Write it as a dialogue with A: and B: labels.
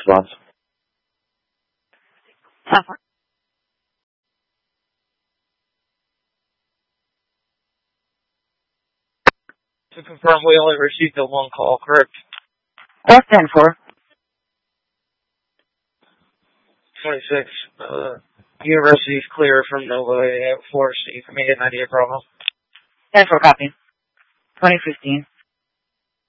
A: response.
B: 10-4.
C: To confirm, we only received the one call, correct?
B: That's 10-4.
C: 26. University is clear from Nova 4C, Command 98 Bravo.
B: 10-4 copy. 2015.